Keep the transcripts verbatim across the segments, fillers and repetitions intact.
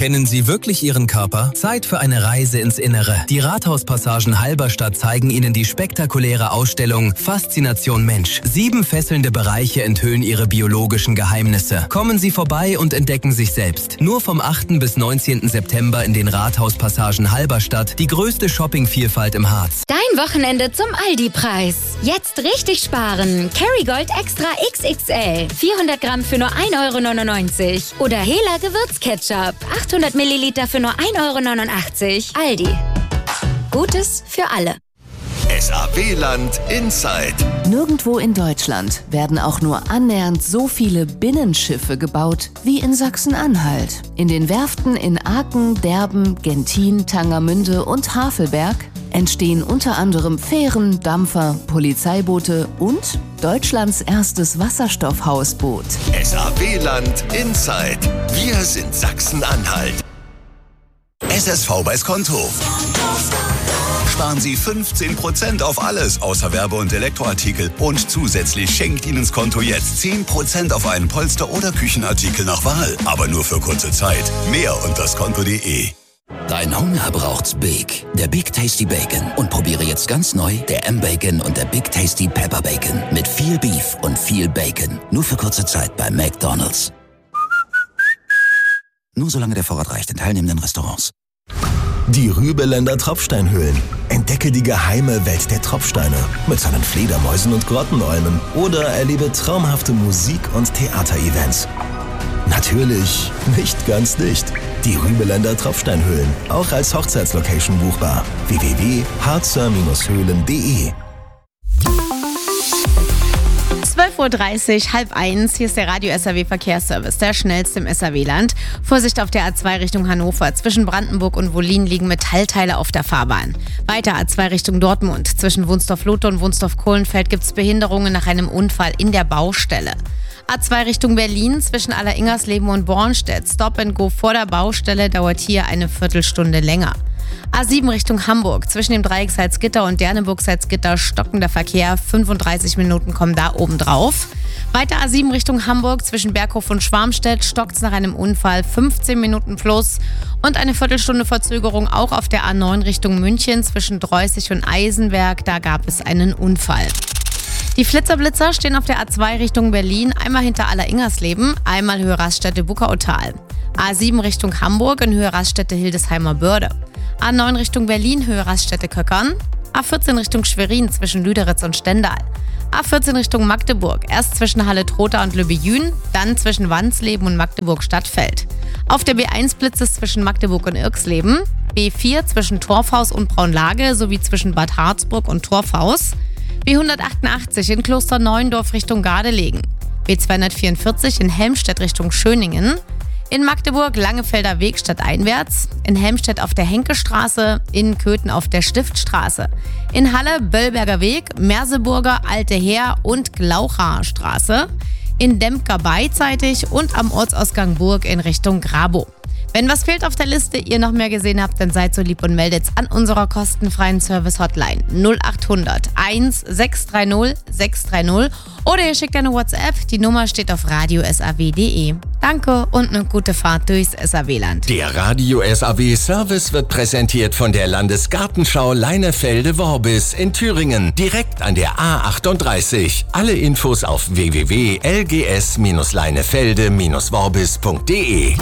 Kennen Sie wirklich Ihren Körper? Zeit für eine Reise ins Innere. Die Rathauspassagen Halberstadt zeigen Ihnen die spektakuläre Ausstellung Faszination Mensch. Sieben fesselnde Bereiche enthüllen Ihre biologischen Geheimnisse. Kommen Sie vorbei und entdecken sich selbst. Nur vom achten bis neunzehnten September in den Rathauspassagen Halberstadt, die größte Shoppingvielfalt im Harz. Dein Wochenende zum Aldi-Preis. Jetzt richtig sparen. Kerrygold Extra X X L. vierhundert Gramm für nur ein Euro neunundneunzig. Oder Hela Gewürzketchup. achthundert Milliliter für nur ein Euro neunundachtzig. Aldi. Gutes für alle. S A W-Land Inside. Nirgendwo in Deutschland werden auch nur annähernd so viele Binnenschiffe gebaut wie in Sachsen-Anhalt. In den Werften in Aachen, Derben, Gentin, Tangermünde und Havelberg entstehen unter anderem Fähren, Dampfer, Polizeiboote und Deutschlands erstes Wasserstoffhausboot. S A W-Land Inside. Wir sind Sachsen-Anhalt. S S V bei Skonto. Sparen Sie fünfzehn Prozent auf alles außer Werbe- und Elektroartikel. Und zusätzlich schenkt Ihnen Skonto jetzt zehn Prozent auf einen Polster- oder Küchenartikel nach Wahl. Aber nur für kurze Zeit. Mehr unter skonto punkt de. Dein Hunger braucht's Big. Der Big Tasty Bacon. Und probiere jetzt ganz neu der M-Bacon und der Big Tasty Pepper Bacon. Mit viel Beef und viel Bacon. Nur für kurze Zeit bei McDonald's. Nur solange der Vorrat reicht in teilnehmenden Restaurants. Die Rübeländer Tropfsteinhöhlen. Entdecke die geheime Welt der Tropfsteine mit seinen Fledermäusen und Grottenolmen oder erlebe traumhafte Musik- und Theaterevents. Natürlich nicht ganz dicht. Die Rübeländer Tropfsteinhöhlen, auch als Hochzeitslocation buchbar. w w w punkt harzer höhlen punkt de. zwölf Uhr dreißig, halb eins, hier ist der Radio S A W Verkehrsservice, der schnellste im S A W-Land. Vorsicht auf der A zwei Richtung Hannover, zwischen Brandenburg und Wollin liegen Metallteile auf der Fahrbahn. Weiter A zwei Richtung Dortmund, zwischen Wunsdorf-Lotte und Wunsdorf-Kohlenfeld gibt es Behinderungen nach einem Unfall in der Baustelle. A zwei Richtung Berlin, zwischen Alleringersleben und Bornstedt, Stop and Go vor der Baustelle, dauert hier eine Viertelstunde länger. A sieben Richtung Hamburg, zwischen dem Dreieck Salzgitter und Derneburg-Salzgitter stockender Verkehr, fünfunddreißig Minuten kommen da oben drauf. Weiter A sieben Richtung Hamburg, zwischen Berghof und Schwarmstedt stockt's nach einem Unfall, fünfzehn Minuten plus und eine Viertelstunde Verzögerung auch auf der A neun Richtung München, zwischen Dreußig und Eisenberg, da gab es einen Unfall. Die Flitzerblitzer stehen auf der A zwei Richtung Berlin, einmal hinter Alleringersleben, einmal Höhe Raststätte Buckautal. A sieben Richtung Hamburg in Höhe Raststätte Hildesheimer Börde. A neun Richtung Berlin, Höhe Raststätte Köckern. A vierzehn Richtung Schwerin zwischen Lüderitz und Stendal. A vierzehn Richtung Magdeburg, erst zwischen Halle-Trotha und Lübbejün, dann zwischen Wansleben und Magdeburg-Stadtfeld. Auf der B eins blitzt es zwischen Magdeburg und Irxleben. B vier zwischen Torfhaus und Braunlage sowie zwischen Bad Harzburg und Torfhaus. B hundertachtundachtzig in Klosterneuendorf Richtung Gardelegen. B zweihundertvierundvierzig in Helmstedt Richtung Schöningen. In Magdeburg Langefelder Weg stadteinwärts, in Helmstedt auf der Henkestraße, in Köthen auf der Stiftstraße, in Halle Böllberger Weg, Merseburger Alte Heer und Glaucher Straße, in Dempker beidseitig und am Ortsausgang Burg in Richtung Grabow. Wenn was fehlt auf der Liste, ihr noch mehr gesehen habt, dann seid so lieb und meldet's an unserer kostenfreien Service-Hotline null achthundert eins sechs drei null sechs drei null oder ihr schickt eine WhatsApp, die Nummer steht auf radio s a w punkt de. Danke und eine gute Fahrt durchs S A W-Land. Der Radio S A W-Service wird präsentiert von der Landesgartenschau Leinefelde-Worbis in Thüringen, direkt an der A achtunddreißig. Alle Infos auf w w w punkt l g s leinefelde worbis punkt de.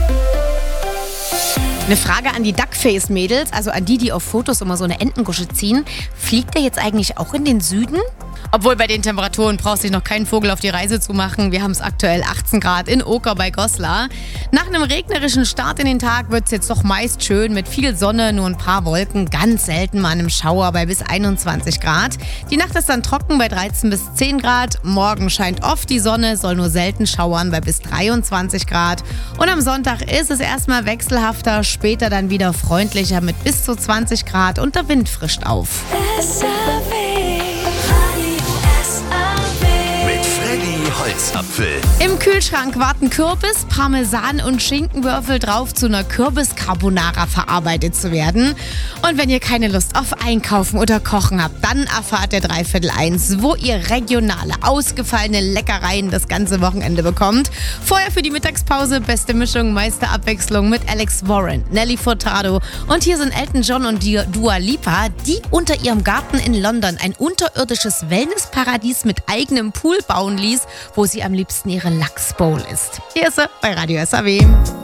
Eine Frage an die Duckface-Mädels, also an die, die auf Fotos immer so eine Entengusche ziehen. Fliegt der jetzt eigentlich auch in den Süden? Obwohl bei den Temperaturen braucht sich noch kein Vogel auf die Reise zu machen. Wir haben es aktuell achtzehn Grad in Oker bei Goslar. Nach einem regnerischen Start in den Tag wird es jetzt doch meist schön mit viel Sonne, nur ein paar Wolken, ganz selten mal einem Schauer bei bis einundzwanzig Grad. Die Nacht ist dann trocken bei dreizehn bis zehn Grad. Morgen scheint oft die Sonne, soll nur selten schauern bei bis dreiundzwanzig Grad. Und am Sonntag ist es erstmal wechselhafter, später dann wieder freundlicher mit bis zu zwanzig Grad und der Wind frischt auf. Mit Freddy Holz. Weißapfel. Im Kühlschrank warten Kürbis, Parmesan und Schinkenwürfel drauf, zu einer Kürbis-Carbonara verarbeitet zu werden. Und wenn ihr keine Lust auf Einkaufen oder Kochen habt, dann erfahrt ihr Dreiviertel eins, wo ihr regionale, ausgefallene Leckereien das ganze Wochenende bekommt. Vorher für die Mittagspause beste Mischung, meiste Abwechslung mit Alex Warren, Nelly Furtado und hier sind Elton John und Dua Lipa, die unter ihrem Garten in London ein unterirdisches Wellnessparadies mit eigenem Pool bauen ließ, wo sie am liebsten ihre Lachsbowl isst. Hier ist sie bei Radio S A W.